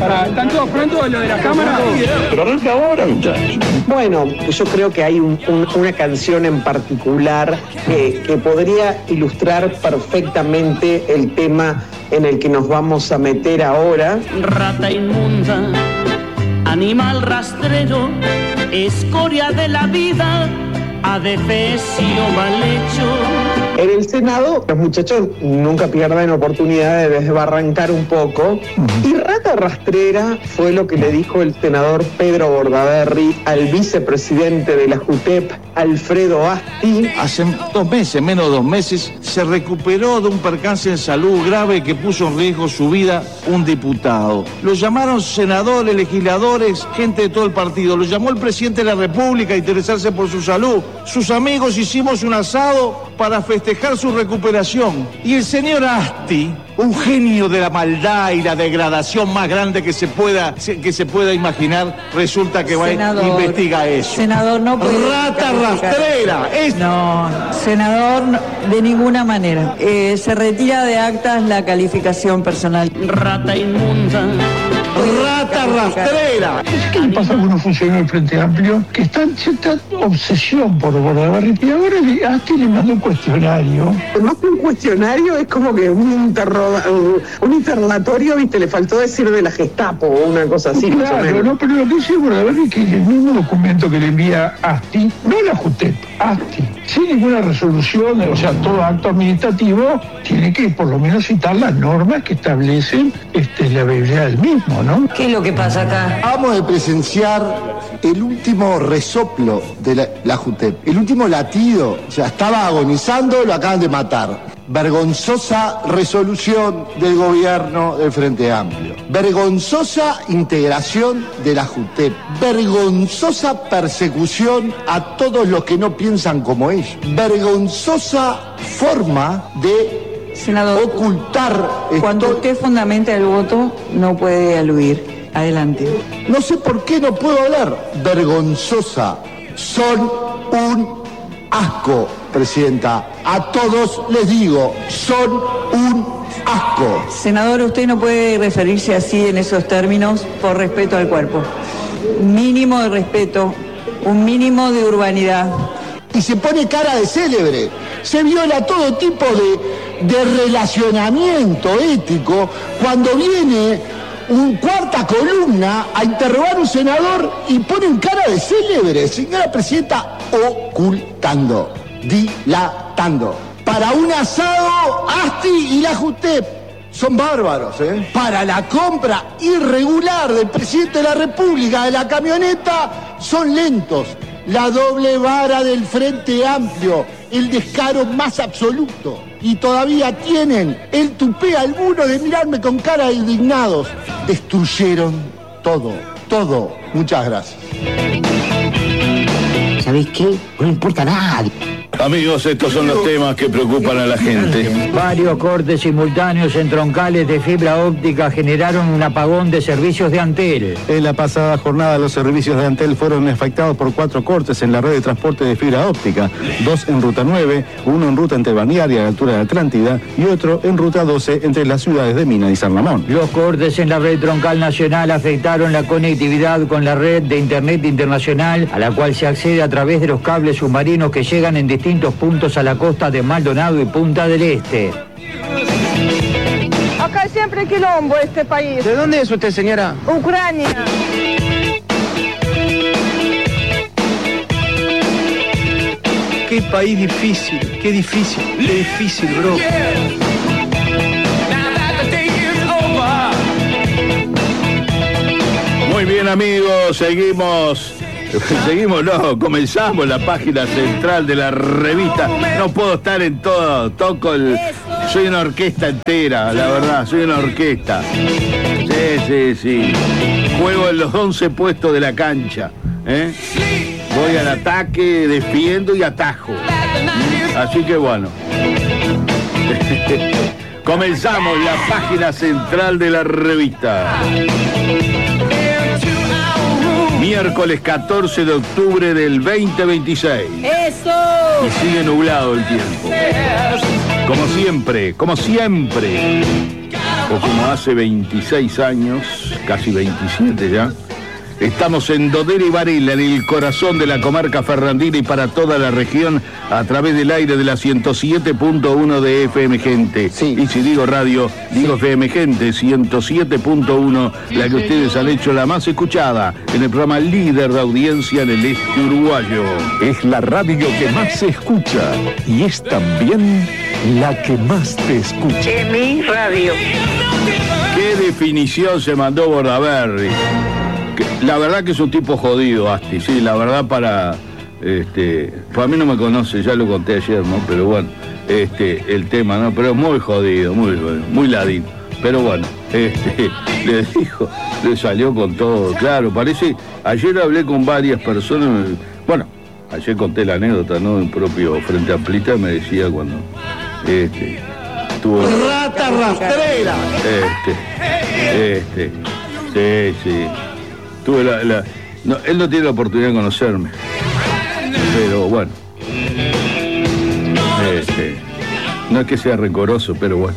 ¿Están todos prontos lo de la cámara? Pero arranca ahora, muchachos. Bueno, yo creo que hay una canción en particular que podría ilustrar perfectamente el tema en el que nos vamos a meter ahora. Rata inmunda, animal rastrero, escoria de la vida, adefesio mal hecho. En el Senado, los muchachos nunca pierden oportunidad de desbarrancar un poco. Y rata rastrera fue lo que le dijo el senador Pedro Bordaberry al vicepresidente de la JUTEP, Alfredo Asti. Hace 2 meses, menos de 2 meses, se recuperó de un percance en salud grave que puso en riesgo su vida un diputado. Lo llamaron senadores, legisladores, gente de todo el partido. Lo llamó el presidente de la República a interesarse por su salud. Sus amigos hicimos un asado para festejar su recuperación. Y el señor Asti, un genio de la maldad y la degradación más grande que se pueda imaginar, resulta que senador, investiga eso. Senador, no puede rata rastrera. No, senador, de ninguna manera. Se retira de actas la calificación personal. Rata inmunda. Rata rastrera. ¿Qué le pasa a algunos funcionarios del Frente Amplio que están cierta obsesión por Bordaberry? Y ahora Asti le mandó un cuestionario. Más que un cuestionario, es como que un interrogatorio, ¿viste? Le faltó decir de la Gestapo o una cosa así. Claro, no, pero lo que dice Bordaberry es que el mismo documento que le envía Asti, no la JUTEP, Asti, sin ninguna resolución, o sea, todo acto administrativo, tiene que por lo menos citar las normas que establecen la viabilidad del mismo, ¿no? ¿Qué es lo que pasa acá? Acabamos de presenciar el último resoplo de la JUTEP, el último latido. O sea, estaba agonizando, lo acaban de matar. Vergonzosa resolución del gobierno del Frente Amplio. Vergonzosa integración de la JUTEP. Vergonzosa persecución a todos los que no piensan como ellos. Vergonzosa forma de senador, ocultar. Cuando usted fundamenta el voto, no puede aludir. Adelante. No sé por qué no puedo hablar. Vergonzosa. Son un asco, presidenta. A todos les digo, son un asco. Senador, usted no puede referirse así en esos términos por respeto al cuerpo. Mínimo de respeto, un mínimo de urbanidad. Y se pone cara de célebre. Se viola todo tipo de relacionamiento ético cuando viene un cuarta columna a interrogar a un senador y ponen cara de célebre. Señora presidenta, ocultando, dilatando. Para un asado, Asti y la JUTEP son bárbaros, ¿eh? Para la compra irregular del presidente de la República de la camioneta, son lentos. La doble vara del Frente Amplio, el descaro más absoluto. Y todavía tienen el tupé alguno de mirarme con cara de indignados. Destruyeron todo, todo. Muchas gracias. ¿Sabés qué? No importa nada. Amigos, estos son los temas que preocupan a la gente. Varios cortes simultáneos en troncales de fibra óptica generaron un apagón de servicios de Antel. En la pasada jornada los servicios de Antel fueron afectados por 4 cortes en la red de transporte de fibra óptica, 2 en ruta 9, uno en ruta interbalnearia a la altura de Atlántida y otro en ruta 12 entre las ciudades de Mina y San Ramón. Los cortes en la red troncal nacional afectaron la conectividad con la red de internet internacional, a la cual se accede a través de los cables submarinos que llegan en distintos puntos a la costa de Maldonado y Punta del Este. Acá hay siempre quilombo este país. ¿De dónde es usted, señora? Ucrania. Qué país difícil, qué difícil, bro. Muy bien, amigos, comenzamos la página central de la revista. No puedo estar en todo, soy una orquesta entera, la verdad, soy una orquesta. Sí. Juego en los 11 puestos de la cancha, ¿eh? Voy al ataque, defiendo y atajo. Así que bueno. Comenzamos la página central de la revista. Miércoles 14 de octubre del 2026. ¡Eso! Y sigue nublado el tiempo. Como siempre. O como hace 26 años, casi 27 ya. Estamos en Dodera y Varela, en el corazón de la comarca ferrandina y para toda la región, a través del aire de la 107.1 de FM Gente. Sí. Y si digo radio, digo FM Gente, 107.1, la que ustedes han hecho la más escuchada en el programa líder de audiencia en el este uruguayo. Es la radio que más se escucha y es también la que más te escucha. En mi radio. ¿Qué definición se mandó Bordaberry? La verdad que es un tipo jodido, Asti, sí, la verdad para a mí no me conoce, ya lo conté ayer, ¿no? Pero bueno, el tema, ¿no? Pero es muy jodido, muy ladino. Pero bueno, le salió con todo, claro, parece, ayer hablé con varias personas, bueno, ayer conté la anécdota, ¿no? En propio Frente Amplista me decía cuando, tuvo... ¡Rata rastrera! Sí. Tuve no, él no tiene la oportunidad de conocerme. Pero bueno. No es que sea rencoroso, pero bueno.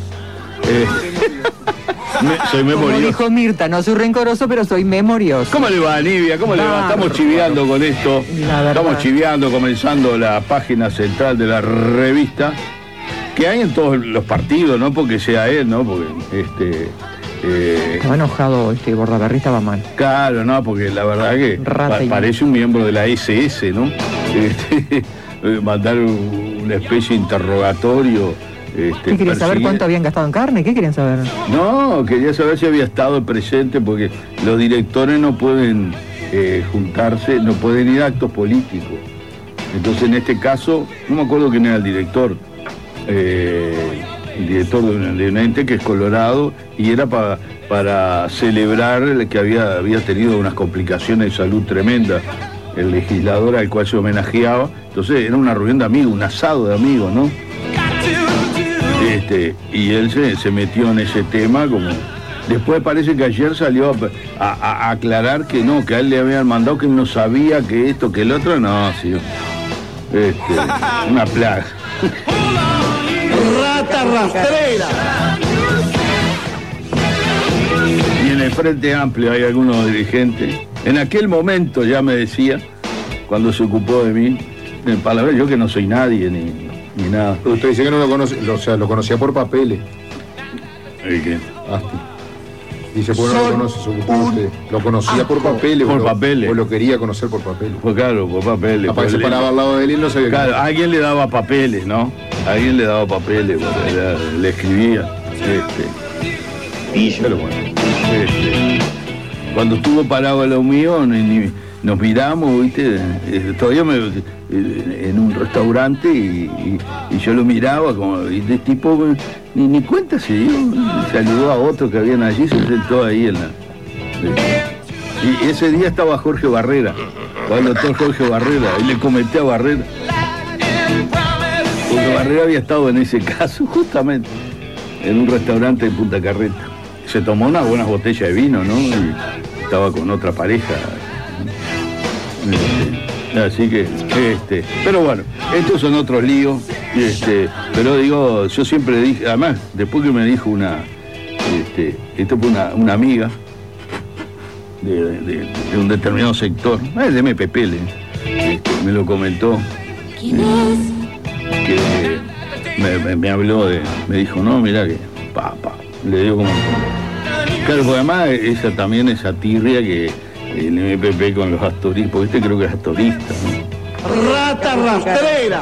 Soy memorioso. Como dijo Mirta, no soy rencoroso, pero soy memorioso. ¿Cómo le va, Nivia? ¿Cómo le va? Estamos chiveando con esto. Estamos chiveando, comenzando la página central de la revista. Que hay en todos los partidos, no porque sea él, ¿no? Porque estaba enojado, Bordaberry estaba mal. Claro, no, porque la verdad que parece un miembro de la SS, ¿no? Mandar una especie de interrogatorio. ¿Qué querían saber cuánto habían gastado en carne? ¿Qué querían saber? No, quería saber si había estado presente, porque los directores no pueden juntarse, no pueden ir a actos políticos. Entonces, en este caso, no me acuerdo quién era el director. El director de un ente que es Colorado, y era para celebrar que había tenido unas complicaciones de salud tremendas el legislador al cual se homenajeaba. Entonces era una reunión de amigos, un asado de amigos, ¿no? Y él se metió en ese tema como... Después parece que ayer salió a aclarar que no, que a él le habían mandado, que él no sabía que esto, que el otro, no, sí. Una plaga. ¡Rata rastrera! Y en el Frente Amplio hay algunos dirigentes. En aquel momento ya me decía, cuando se ocupó de mí, en palabras, yo que no soy nadie ni nada. Pero usted dice que no lo conoce, lo conocía por papeles. ¿El qué? Dice, pues no lo conoce, se ocupó usted. Lo conocía por papeles. Por papeles. O lo quería conocer por papeles. Pues claro, por papeles. Capaz se paraba al lado de él y no sabía. Claro, alguien le daba papeles, ¿no? Alguien le daba papeles, le escribía. Pero bueno, cuando estuvo parado al lado mío, nos miramos, ¿viste? Todavía en un restaurante y yo lo miraba como, y de tipo, ni cuenta se dio, saludó a otro que habían allí, se sentó ahí en la... Y ese día estaba Jorge Barrera, el doctor Jorge Barrera, y le comenté a Barrera. Porque Barrera había estado en ese caso, justamente, en un restaurante de Punta Carreta. Se tomó unas buenas botellas de vino, ¿no? Y estaba con otra pareja. Así que, pero bueno, estos son otros líos. Pero digo, yo siempre dije, además, después que me dijo esto fue una amiga de un determinado sector, de MPP, me lo comentó. ¿Quién es? Que me habló me dijo, no, mirá que, le digo como... Claro, porque además esa tirria que el MPP con los astoristas, porque creo que es astorista, ¿no? ¡Rata rastrera!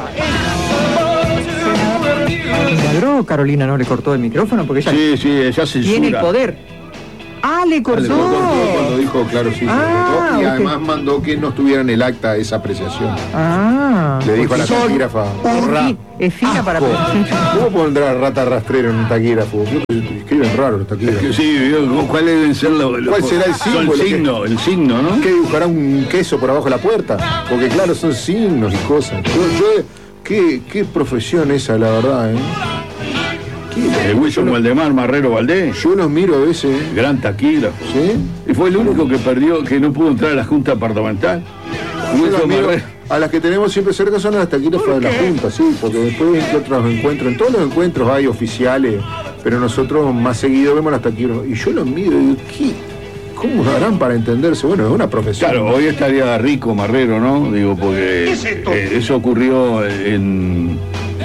¿Milagro Carolina no le cortó el micrófono? Porque ella ella censura. Tiene el poder. Le cortó. Le cortó cuando dijo, claro, sí, se cortó, y además mandó que no estuviera en el acta esa apreciación. Le dijo a la taquígrafa. Es fina para... ¿Cómo pondrá rata rastrera en un taquígrafo? Escriben raro los taquígrafos. Sí, ¿cuál deben ser ¿Cuál será el símbolo? El signo, ¿no? ¿Qué dibujará un queso por abajo de la puerta? Porque claro, son signos y cosas. ¿Qué profesión esa, la verdad, El Wilson Valdemar, Marrero Valdés. Yo los miro a veces. Gran taquígrafo. ¿Sí? Y fue el único que perdió, que no pudo entrar a la Junta Departamental. A las que tenemos siempre cerca son las taquígrafas de la Junta, sí, porque después en otros encuentros, en todos los encuentros hay oficiales, pero nosotros más seguido vemos las taquígrafas. Y yo los miro y digo, ¿Cómo harán para entenderse? Bueno, es una profesión. Claro, hoy estaría rico Marrero, ¿no? Digo, porque eso ocurrió en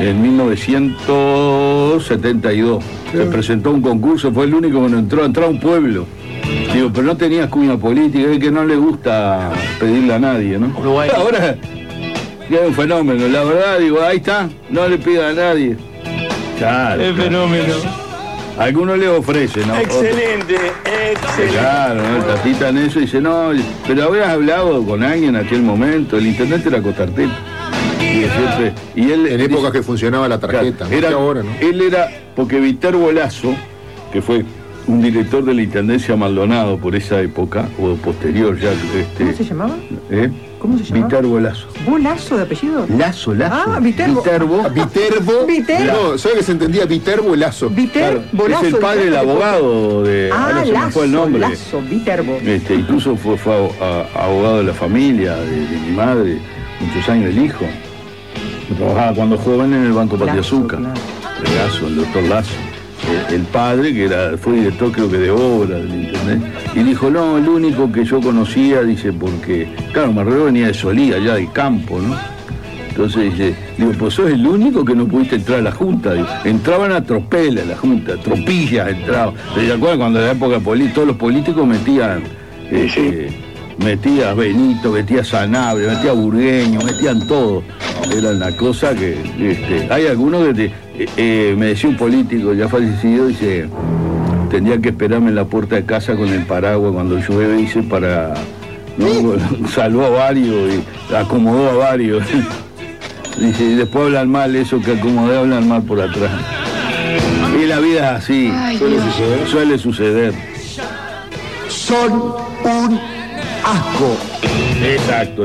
1972. Sí. Se presentó un concurso, fue el único que no entró a un pueblo. Digo, pero no tenía cuña política, es que no le gusta pedirle a nadie, ¿no? Uruguay. Ahora ya es un fenómeno, la verdad, digo, ahí está, no le pida a nadie. Claro. Es fenómeno. Algunos le ofrecen, ¿no? Excelente, excelente. Claro, ¿no? Tatitan eso y dice, no, pero habrías hablado con alguien en aquel momento, el intendente era Cotartel. Y él en épocas que funcionaba la tarjeta, claro, no ahora, ¿no? Él era, porque Viterbo Lazo, que fue un director de la Intendencia Maldonado por esa época, o posterior ya. ¿Cómo se llamaba? ¿Cómo se llamaba? Viterbo Lazo. ¿Vos Lazo de apellido? Lazo. Ah, Viterbo. Viterbo. Viterbo. No, ¿sabes que se entendía Viterbo Lazo? Viterbo Lazo. Es el padre del abogado de... Lazo, fue el nombre. Lazo, Viterbo. Incluso fue abogado de la familia, de mi madre, muchos años el hijo. Trabajaba cuando joven en el Banco Patiazuca. Claro. Lazo, el doctor Lazo. El padre, que fue director creo que de obra del internet, y dijo, no, el único que yo conocía, dice, porque, claro, Marrero venía de Solí, allá del campo, ¿no? Entonces dice, digo, pues sos el único que no pudiste entrar a la Junta. Digo, entraban a tropela a la Junta, tropillas entraban. ¿Se acuerdan cuando en la época todos los políticos metían, metía Benito, metía Sanabria, metía Burgueño, metían todo? Era una cosa que, hay algunos que me decía un político ya fallecido, dice, tendría que esperarme en la puerta de casa con el paraguas cuando llueve, dice, para... ¿no? Salvó a varios y acomodó a varios. Dice, y después hablan mal, eso que acomodé, hablan mal por atrás. Y la vida es así. Ay, suele suceder. Son un asco. Exacto.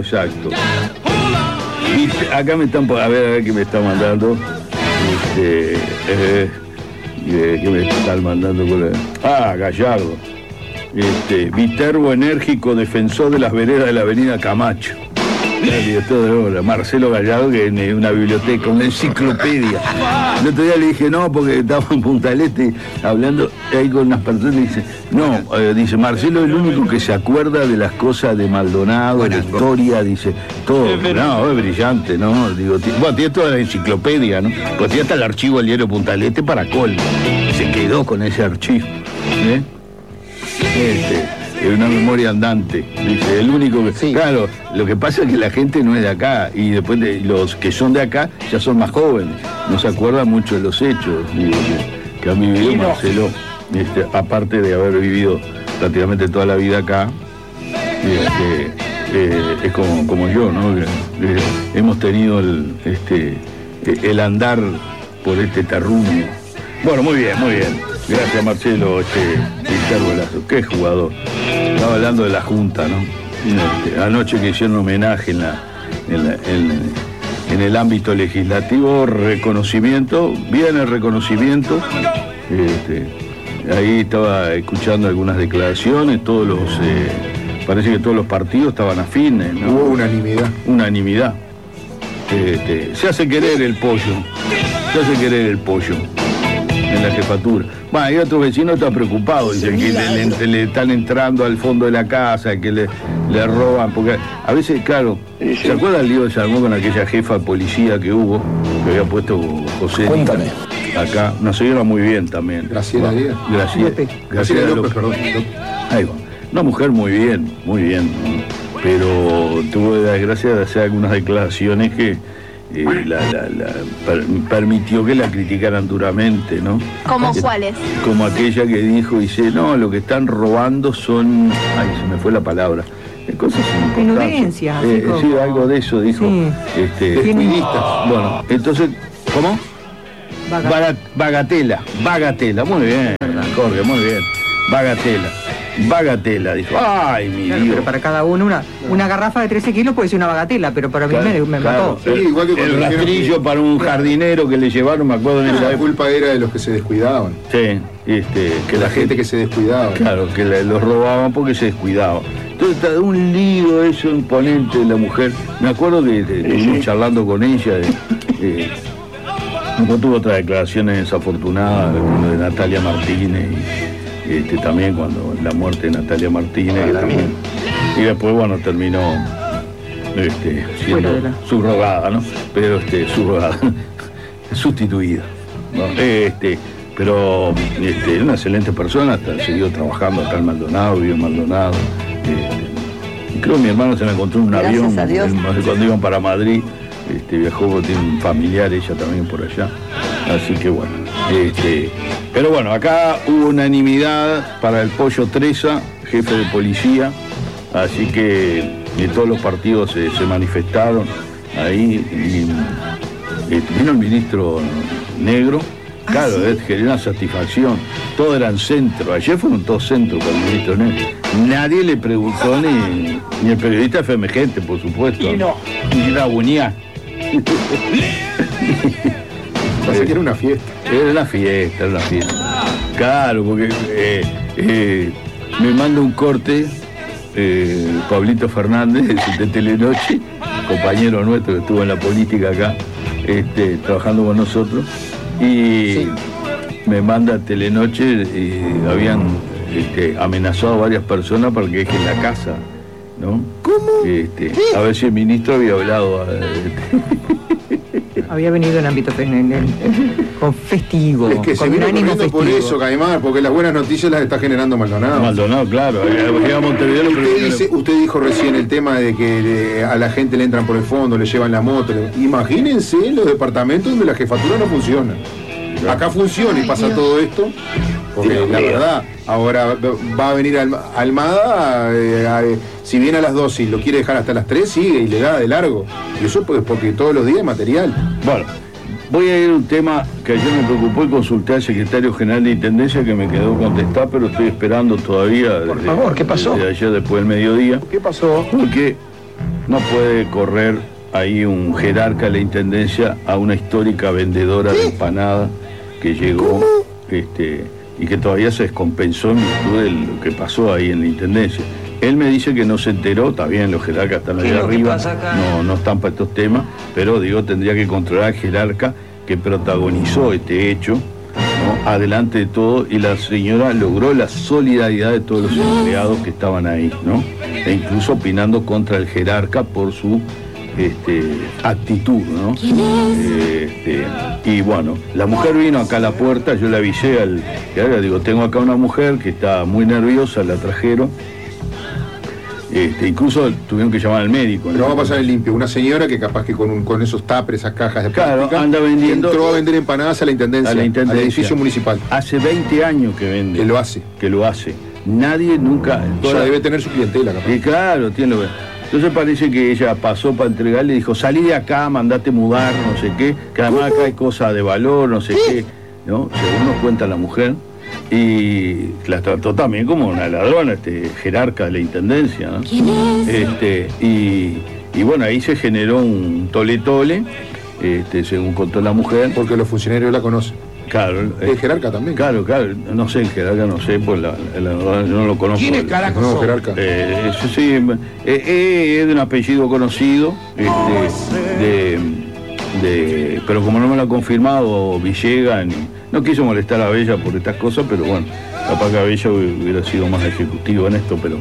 Y acá me están, a ver qué me está mandando. ¿Qué me están mandando? Gallardo. Viterbo enérgico defensor de las veredas de la avenida Camacho. El director de obra, Marcelo Gallardo, que en una biblioteca, una enciclopedia. El otro día le dije, no, porque estaba en Punta del Este hablando ahí con unas personas y dice, no, dice, Marcelo es el único que se acuerda de las cosas de Maldonado, de la historia, dice, todo. No, es brillante, ¿no? Digo, tiene toda la enciclopedia, ¿no? Pues tiene hasta el archivo del diario Punta del Este para colmo. Se quedó con ese archivo, es una memoria andante, dice, el único que... Sí. Claro, lo que pasa es que la gente no es de acá, y después los que son de acá ya son más jóvenes, no se acuerdan mucho de los hechos, digo, que han vivido Marcelo, aparte de haber vivido prácticamente toda la vida acá, es como yo, ¿no? Hemos tenido el andar por este terruño. Bueno, muy bien. Gracias, Marcelo, Viterbo Lazo. Qué jugador. Estaba hablando de la Junta, ¿no? Anoche que hicieron homenaje en el ámbito legislativo, reconocimiento, bien el reconocimiento. Ahí estaba escuchando algunas declaraciones, parece que todos los partidos estaban afines, ¿no? Hubo unanimidad. Se hace querer el pollo. En la jefatura. Bueno, y otro vecino está preocupado, dice que le están entrando al fondo de la casa, que le roban, porque a veces, claro, ¿se acuerda el lío que se armó con aquella jefa de policía que hubo, que había puesto José? Cuéntame. Acá, una señora muy bien también. Graciela Díaz. Graciela López, perdón. Ahí va. Una mujer muy bien, pero tuvo la desgracia de hacer algunas declaraciones que permitió que la criticaran duramente, ¿no? ¿Cómo cuáles? Como aquella que dice, no, lo que están robando son, se me fue la palabra, cosas importantes. Inudencias. Sí, algo de eso dijo. Sí. Descuidistas. Bueno, entonces, ¿cómo? Bagatela, muy bien, Jorge, muy bien. Bagatela, dijo. Ay, mi Dios. Pero para cada uno, una garrafa de 13 kilos puede ser una bagatela, pero para mí me mató. Sí, igual que el rastrillo para un jardinero que le llevaron, me acuerdo en esa época. La culpa era de los que se descuidaban. Sí, que la gente que se descuidaba. Claro, que los robaban porque se descuidaban. Entonces está un lío eso imponente de la mujer. Me acuerdo que estuvimos charlando con ella. Después tuvo otras declaraciones desafortunadas, de Natalia Martínez también cuando la muerte de Natalia Martínez, también, y después, bueno, terminó siendo subrogada, ¿no? Pero subrogada, sustituida, ¿no? Pero era una excelente persona, hasta siguió trabajando acá en Maldonado, vivió en Maldonado. Creo que mi hermano se la encontró en un avión cuando iban para Madrid. Viajó, tiene un familiar, ella también por allá. Así que bueno. Pero bueno, acá hubo unanimidad para el Pollo Treza, jefe de policía. Así que todos los partidos se manifestaron ahí. Vino el ministro Negro. Claro, generó una satisfacción. Todos eran centro. Ayer fueron todos centros con el ministro Negro. Nadie le preguntó, ni el periodista FMG, por supuesto. Ni la Buñá. Parece que era una fiesta. Era una fiesta. Claro, porque me manda un corte Pablito Fernández de Telenoche, compañero nuestro que estuvo en la política acá, trabajando con nosotros. Y me manda Telenoche, habían amenazado a varias personas para que dejen la casa, ¿no? ¿Cómo? A ver si el ministro había hablado. Había venido en ámbito con festivo. Es que se vino corriendo por eso, Caimán, porque las buenas noticias las está generando Maldonado. Maldonado, claro. Usted dijo recién el tema de que a la gente le entran por el fondo, le llevan la moto. Imagínense los departamentos donde la jefatura no funciona. Acá funciona y pasa todo esto, porque la verdad, ahora va a venir Almada, si viene a las 12 y lo quiere dejar hasta las 3, sigue y le da de largo. Y eso pues porque todos los días es material. Bueno, voy a ir a un tema que ayer me preocupó y consulté al secretario general de Intendencia, que me quedó contestar, pero estoy esperando todavía. Por favor, ¿qué pasó? Desde ayer después del mediodía. ¿Qué pasó? Porque no puede correr ahí un jerarca de la Intendencia a una histórica vendedora de empanadas que llegó y que todavía se descompensó en virtud de lo que pasó ahí en la Intendencia. Él me dice que no se enteró, está bien, los jerarcas están allá arriba, no están para estos temas, pero digo, tendría que controlar al jerarca que protagonizó este hecho, ¿no? Adelante de todo, y la señora logró la solidaridad de todos los empleados que estaban ahí, ¿no? E incluso opinando contra el jerarca por su actitud, ¿no? Y bueno, la mujer vino acá a la puerta, yo le avisé al jerarca, digo, tengo acá una mujer que está muy nerviosa, la trajeron. Incluso tuvieron que llamar al médico. Pero vamos a pasar en limpio. Una señora que capaz que con esos tapres, esas cajas de plástica, anda vendiendo. Entró a vender empanadas a la Intendencia, al edificio municipal. Hace 20 años que vende. Que lo hace. Nadie nunca. Ya debe tener su clientela, capaz. Y claro, tiene lo que. Entonces parece que ella pasó para entregarle, dijo, salí de acá, mandate mudar, no sé qué, que además acá hay cosas de valor, no sé qué, ¿no? Según nos cuenta la mujer. Y la trató también como una ladrona, jerarca de la Intendencia, ¿no? Y bueno, ahí se generó un tole-tole, según contó la mujer. Porque los funcionarios la conocen. Claro. ¿El jerarca también? Claro, no sé, el jerarca no sé, pues la verdad yo no lo conozco. ¿Quién es carajo? No, jerarca. Sí, es de un apellido conocido, pero como no me lo ha confirmado Villegas, no quiso molestar a Bella por estas cosas, pero bueno, capaz que a Bella hubiera sido más ejecutivo en esto, pero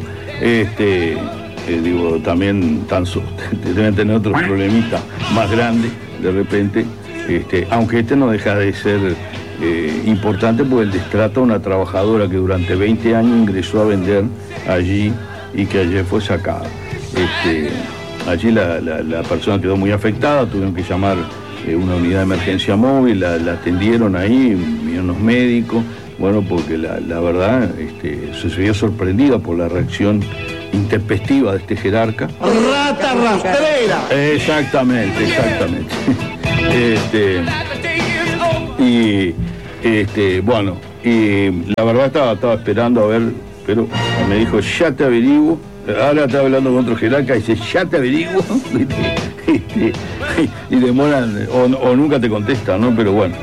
digo, también deben tener otros problemitas más grandes de repente, aunque no deja de ser importante, porque el destrata a una trabajadora que durante 20 años ingresó a vender allí y que ayer fue sacada. Allí la persona quedó muy afectada, tuvieron que llamar una unidad de emergencia móvil, la atendieron ahí, vinieron los médicos, bueno, porque la verdad se vio sorprendida por la reacción intempestiva de este jerarca. ¡Rata rastrera! Exactamente. Bueno, y la verdad estaba esperando a ver, pero me dijo, ya te averiguo. Ahora estaba hablando con otro jerarca y dice, ya te averiguo. Y demoran, o nunca te contestan, ¿no? Pero bueno,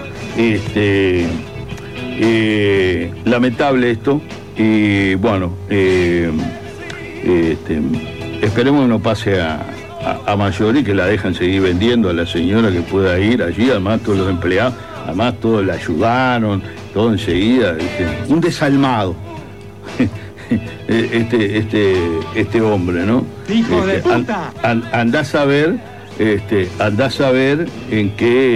lamentable esto. Y bueno, esperemos que no pase a mayor y que la dejan seguir vendiendo a la señora, que pueda ir allí. Además, todos los empleados, además todos la ayudaron, todo enseguida. Un desalmado. este hombre, ¿no? ¡Hijo de puta! Andás a ver en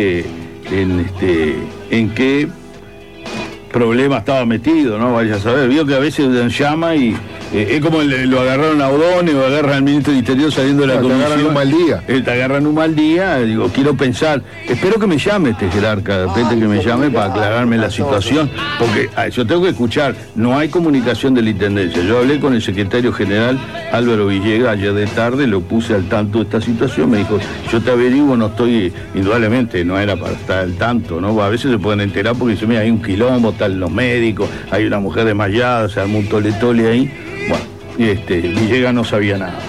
qué problema estaba metido, ¿no? Vaya a saber. Vio que a veces llama y es como lo agarraron a O'Donnell o agarran al ministro del Interior saliendo de la comisión. Te agarran un mal día. Te agarran un mal día, digo, quiero pensar, espero que me llame este jerarca, de repente que me llame para aclararme la situación, porque yo tengo que escuchar, no hay comunicación de la Intendencia. Yo hablé con el secretario general Álvaro Villegas ayer de tarde, lo puse al tanto de esta situación, me dijo, yo te averiguo, no estoy, indudablemente no era para estar al tanto, ¿no? A veces se pueden enterar porque dicen, mira, hay un quilombo, están los médicos, hay una mujer desmayada, se armó un tole-tole ahí. Bueno, Villegas no sabía nada.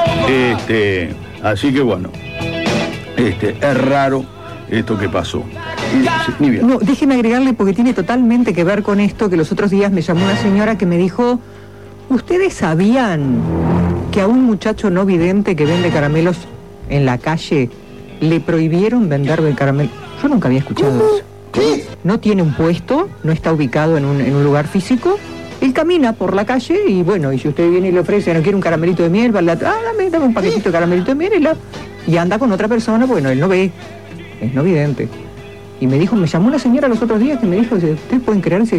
Así que bueno, es raro esto que pasó. No, déjeme agregarle porque tiene totalmente que ver con esto, que los otros días me llamó una señora que me dijo, ¿ustedes sabían que a un muchacho no vidente que vende caramelos en la calle le prohibieron vender caramelos? Yo nunca había escuchado eso. ¿Qué? No tiene un puesto, no está ubicado en un lugar físico. Él camina por la calle y bueno, y si usted viene y le ofrece, no quiere un caramelito de miel, dame un paquetito de caramelito de miel y anda con otra persona, bueno, él no ve, es no vidente. Y me llamó una señora los otros días que me dijo, ¿ustedes pueden creerse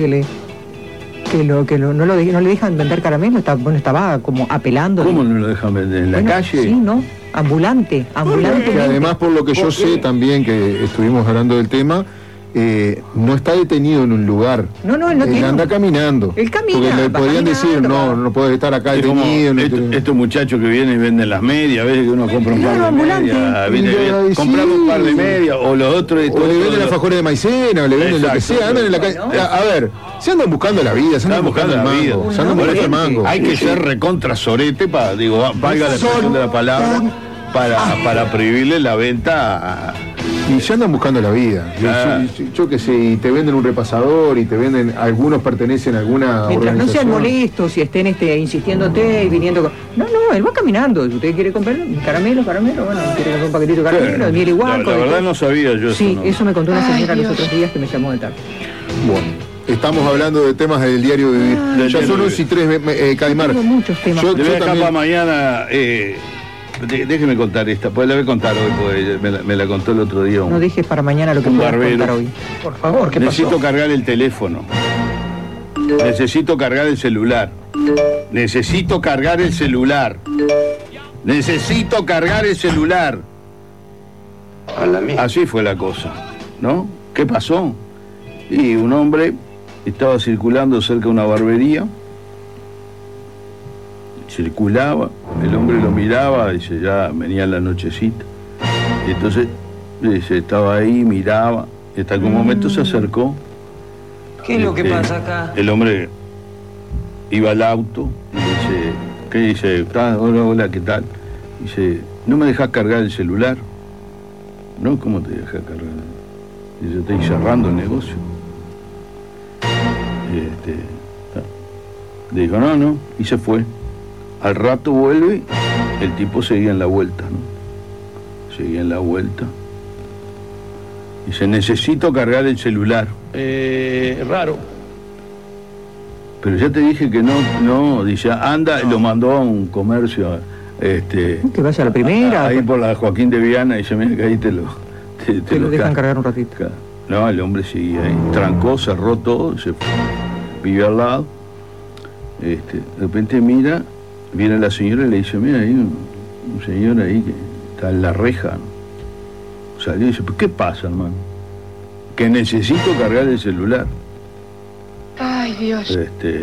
no le dejan vender caramelo? Estaba como apelando. ¿Cómo no lo dejan vender? ¿En la calle? Sí, ¿no? Ambulante. Y además, por lo que yo sé también, que estuvimos hablando del tema, no está detenido en un lugar. No, él no tiene. Anda caminando. Él camina. Porque le podrían decir, no puedes estar acá detenido. Estos muchachos que vienen y venden las medias, a veces que uno compra un par de medias, compramos un par de medias, o los otros. O le venden alfajores de maicena, o le venden lo que sea, andan en la calle. A ver, se andan buscando la vida, se andan buscando el mango. Se andan buscando el mango. Hay que ser recontra sorete para, valga la expresión de la palabra, para prohibirle la venta y ya andan buscando la vida. Yo qué sé, y te venden un repasador y te venden, algunos pertenecen a alguna mientras organización. No sean molestos y estén insistiéndote y viniendo con... No, él va caminando. Si usted quiere comprar caramelo, bueno, quiere comprar un paquetito de caramelo, de miel igual. La verdad no sabía yo eso. Sí, eso me contó una señora los otros días que me llamó de tarde. Bueno, estamos hablando de temas del diario vivir. Ya son 11:03, Caimar. Tengo muchos temas. Yo también... mañana... déjeme contar esta, pues la voy a contar hoy, porque me la contó el otro día. No dejes para mañana lo que puedas contar hoy. Por favor, ¿qué pasó? Necesito cargar el teléfono. Necesito cargar el celular. Necesito cargar el celular. Necesito cargar el celular. Así fue la cosa, ¿no? ¿Qué pasó? Y un hombre estaba circulando cerca de una barbería. Circulaba, el hombre lo miraba, dice, ya venía la nochecita. Y entonces estaba ahí, miraba, y hasta algún momento se acercó. ¿Qué es lo que pasa acá? El hombre iba al auto y dice, ¿qué dice? Hola, ¿qué tal? Dice, ¿no me dejas cargar el celular? No, ¿cómo te dejas cargar? Dice, estoy cerrando el negocio. Dijo, no, y se fue. Al rato vuelve, el tipo seguía en la vuelta, ¿no? Seguía en la vuelta. Dice, necesito cargar el celular. Raro. Pero ya te dije que no, dice, anda, lo mandó a un comercio, que vaya a la primera. Ahí por la Joaquín de Viana, y dice, mira que ahí te lo dejan cargar un ratito. No, el hombre seguía ahí, trancó, cerró todo, se fue, vive al lado. De repente mira, viene la señora y le dice, mira, hay un señor ahí que está en la reja, ¿no? Salió y dice, ¿qué pasa, hermano? Que necesito cargar el celular. Ay, Dios.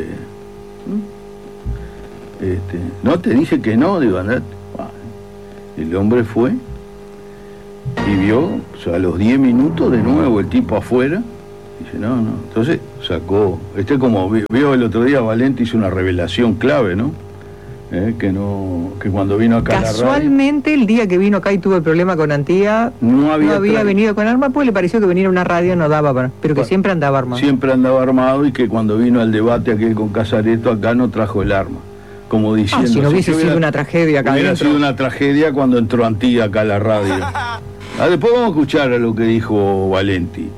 No, te dije que no, digo, andate. El hombre fue y vio, a los 10 minutos de nuevo el tipo afuera. Dice, no. Entonces sacó, como vio el otro día, Valente hizo una revelación clave, ¿no? Que cuando vino acá casualmente, el día que vino acá y tuvo el problema con Antía, no había venido con arma, pues le pareció que venir a una radio no daba para, pero que siempre andaba armado. Siempre andaba armado, y que cuando vino al debate aquel con Casareto acá no trajo el arma. Como diciendo, si no hubiese sido una tragedia acá hubiera sido una tragedia cuando entró Antía acá a la radio. Después vamos a escuchar a lo que dijo Valenti.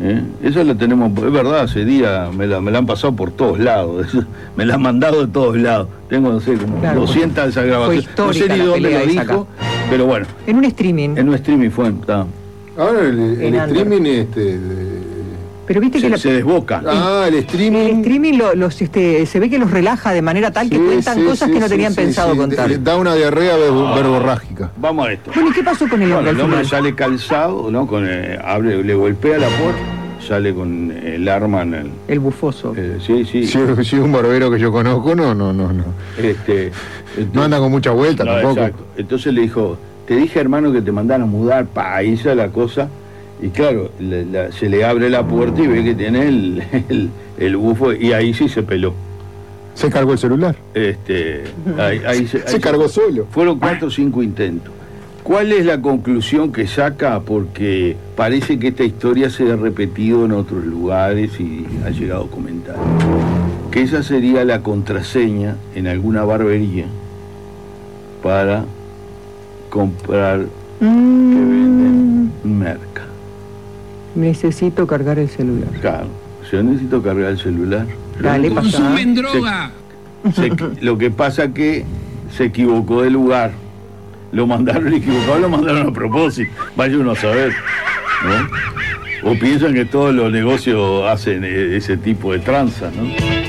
Esa la tenemos, es verdad, ese día me la han pasado por todos lados, me la han mandado de todos lados. Tengo, no sé, como 200 de esas grabaciones. No sé ni dónde lo dijo, pero bueno. En un streaming. En un streaming fue. Ahora el streaming pero viste que se desboca. El streaming. El streaming se ve que los relaja de manera tal que cuentan cosas que no tenían pensado contar. Da una diarrea verborrágica. Vamos a esto. Bueno, ¿y qué pasó con el hombre? El hombre sale calzado, ¿no? Le golpea la puerta, sale con el arma en el bufoso. Sí. Si un barbero que yo conozco, no. Entonces, no anda con mucha vuelta tampoco. Exacto. Entonces le dijo, te dije, hermano, que te mandaron a mudar, esa la cosa. Y claro, se le abre la puerta y ve que tiene el bufo, y ahí sí se peló. ¿Se cargó el celular? Ahí se cargó solo. Fueron 4 o 5 intentos. ¿Cuál es la conclusión que saca? Porque parece que esta historia se ha repetido en otros lugares y ha llegado a comentar. Que esa sería la contraseña en alguna barbería para comprar que venden merca. Necesito cargar el celular. Claro, yo necesito cargar el celular. Dale, ¡Consumen droga! Lo que pasa que se equivocó de lugar. Lo mandaron equivocado, lo mandaron a propósito. Vaya uno a saber, ¿no? O piensan que todos los negocios hacen ese tipo de tranza, ¿no?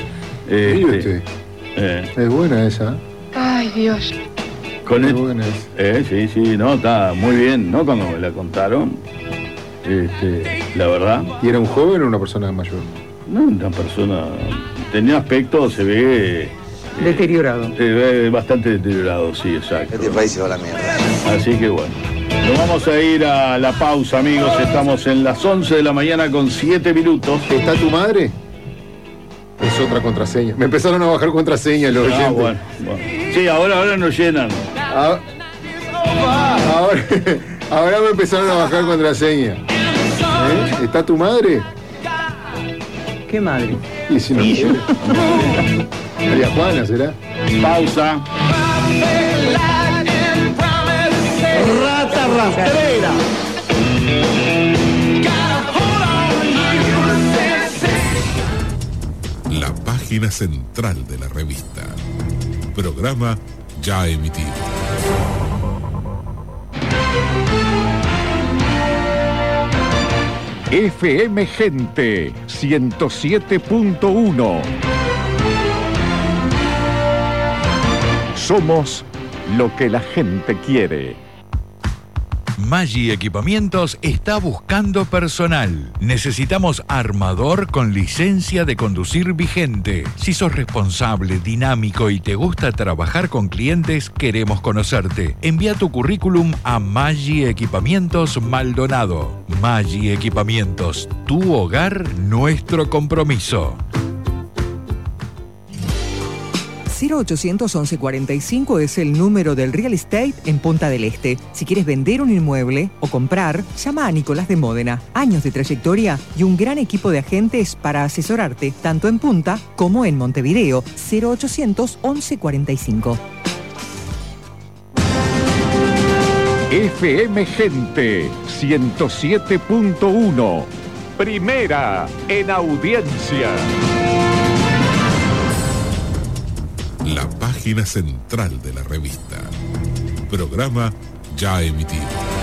Es buena esa. Ay, Dios. Es buena esa. Sí, no, está muy bien, ¿no? Cuando me la contaron. La verdad. ¿Y era un joven o una persona mayor? No, una persona. Tenía aspecto, se ve. Deteriorado. Se ve bastante deteriorado, sí, exacto. Este país se va a la mierda. Así que bueno. Nos vamos a ir a la pausa, amigos. Estamos en las 11 de la mañana con 7 minutos. ¿Está tu madre? Es otra contraseña. Me empezaron a bajar contraseñas los oyentes. Bueno. Sí, ahora nos llenan. Ahora me empezaron a bajar contraseña. ¿Está tu madre? ¿Qué madre? Y si no María Juana, ¿será? Pausa. Rata rastrera. La página central de la revista. Programa ya emitido. FM Gente 107.1. Somos lo que la gente quiere. Maggi Equipamientos está buscando personal. Necesitamos armador con licencia de conducir vigente. Si sos responsable, dinámico y te gusta trabajar con clientes, queremos conocerte. Envía tu currículum a Maggi Equipamientos Maldonado. Maggi Equipamientos, tu hogar, nuestro compromiso. 0800 1145 es el número del real estate en Punta del Este. Si quieres vender un inmueble o comprar, llama a Nicolás de Módena. Años de trayectoria y un gran equipo de agentes para asesorarte, tanto en Punta como en Montevideo. 0800 1145. FM Gente 107.1. Primera en audiencia. La página central de la revista. Programa ya emitido.